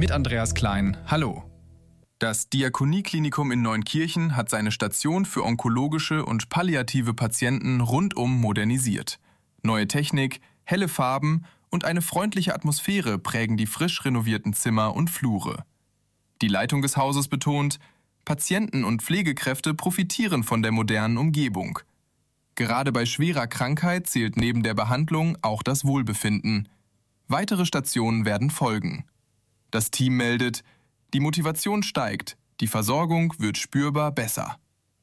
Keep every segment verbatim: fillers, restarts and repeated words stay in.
mit Andreas Klein. Hallo. Das Diakonieklinikum in Neunkirchen hat seine Station für onkologische und palliative Patienten rundum modernisiert. Neue Technik, helle Farben und eine freundliche Atmosphäre prägen die frisch renovierten Zimmer und Flure. Die Leitung des Hauses betont, Patienten und Pflegekräfte profitieren von der modernen Umgebung. Gerade bei schwerer Krankheit zählt neben der Behandlung auch das Wohlbefinden. Weitere Stationen werden folgen. Das Team meldet, die Motivation steigt, die Versorgung wird spürbar besser.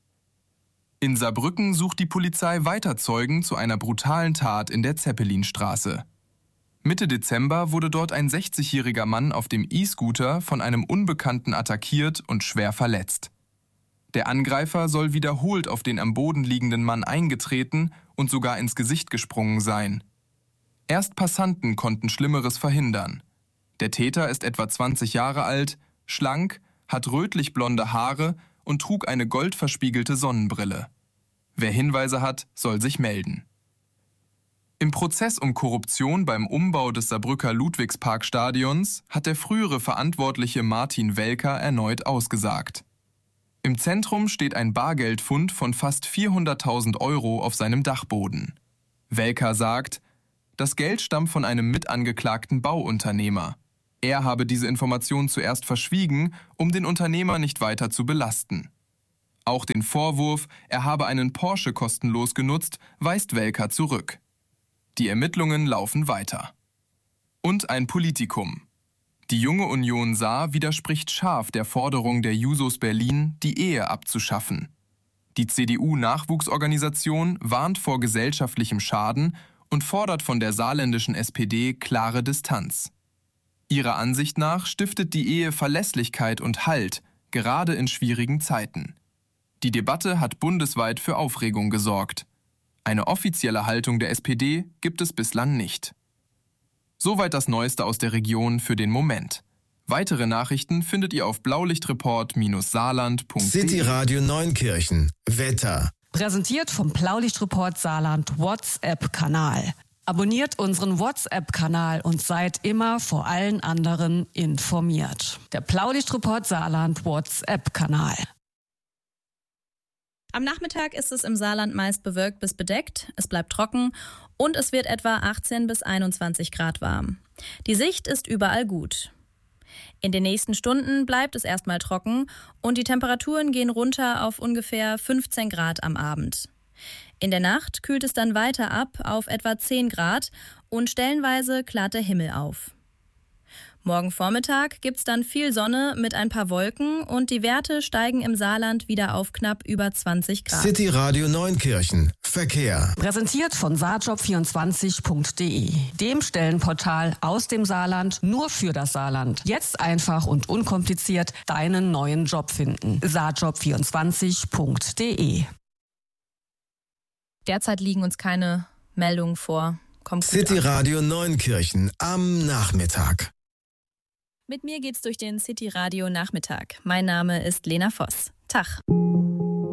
In Saarbrücken sucht die Polizei weiter Zeugen zu einer brutalen Tat in der Zeppelinstraße. Mitte Dezember wurde dort ein sechzigjähriger Mann auf dem E-Scooter von einem Unbekannten attackiert und schwer verletzt. Der Angreifer soll wiederholt auf den am Boden liegenden Mann eingetreten und sogar ins Gesicht gesprungen sein. Erst Passanten konnten Schlimmeres verhindern. Der Täter ist etwa zwanzig Jahre alt, schlank, hat rötlich-blonde Haare und trug eine goldverspiegelte Sonnenbrille. Wer Hinweise hat, soll sich melden. Im Prozess um Korruption beim Umbau des Saarbrücker Ludwigsparkstadions hat der frühere Verantwortliche Martin Welker erneut ausgesagt. Im Zentrum steht ein Bargeldfund von fast vierhunderttausend Euro auf seinem Dachboden. Welker sagt, das Geld stammt von einem mitangeklagten Bauunternehmer. Er habe diese Information zuerst verschwiegen, um den Unternehmer nicht weiter zu belasten. Auch den Vorwurf, er habe einen Porsche kostenlos genutzt, weist Welker zurück. Die Ermittlungen laufen weiter. Und ein Politikum. Die Junge Union Saar widerspricht scharf der Forderung der Jusos Berlin, die Ehe abzuschaffen. Die C D U-Nachwuchsorganisation warnt vor gesellschaftlichem Schaden und fordert von der saarländischen S P D klare Distanz. Ihrer Ansicht nach stiftet die Ehe Verlässlichkeit und Halt, gerade in schwierigen Zeiten. Die Debatte hat bundesweit für Aufregung gesorgt. Eine offizielle Haltung der S P D gibt es bislang nicht. Soweit das Neueste aus der Region für den Moment. Weitere Nachrichten findet ihr auf blaulichtreport Bindestrich saarland Punkt de. City Radio Neunkirchen. Wetter. Präsentiert vom Blaulichtreport Saarland WhatsApp-Kanal. Abonniert unseren WhatsApp-Kanal und seid immer vor allen anderen informiert. Der Blaulichtreport Saarland WhatsApp-Kanal. Am Nachmittag ist es im Saarland meist bewölkt bis bedeckt, es bleibt trocken und es wird etwa achtzehn bis einundzwanzig Grad warm. Die Sicht ist überall gut. In den nächsten Stunden bleibt es erstmal trocken und die Temperaturen gehen runter auf ungefähr fünfzehn Grad am Abend. In der Nacht kühlt es dann weiter ab auf etwa zehn Grad und stellenweise klart der Himmel auf. Morgen Vormittag gibt's dann viel Sonne mit ein paar Wolken und die Werte steigen im Saarland wieder auf knapp über zwanzig Grad. City Radio Neunkirchen. Verkehr. Präsentiert von saarjob vierundzwanzig Punkt de, dem Stellenportal aus dem Saarland nur für das Saarland. Jetzt einfach und unkompliziert deinen neuen Job finden. saarjob vierundzwanzig Punkt de. Derzeit liegen uns keine Meldungen vor. Kommt gut City an. Radio Neunkirchen am Nachmittag. Mit mir geht's durch den City Radio Nachmittag. Mein Name ist Lena Voss. Tag.